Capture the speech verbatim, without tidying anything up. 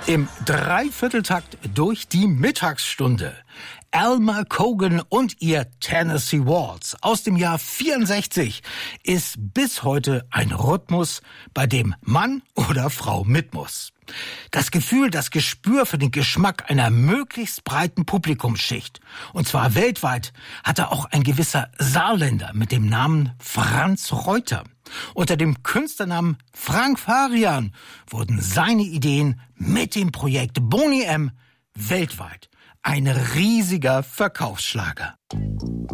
Im Dreivierteltakt durch die Mittagsstunde. Alma Cogan und ihr Tennessee Waltz aus dem Jahr vierundsechzig ist bis heute ein Rhythmus, bei dem Mann oder Frau mit muss. Das Gefühl, das Gespür für den Geschmack einer möglichst breiten Publikumsschicht, und zwar weltweit, hatte auch ein gewisser Saarländer mit dem Namen Franz Reuter. Unter dem Künstlernamen Frank Farian wurden seine Ideen mit dem Projekt Boney M. weltweit ein riesiger Verkaufsschlager.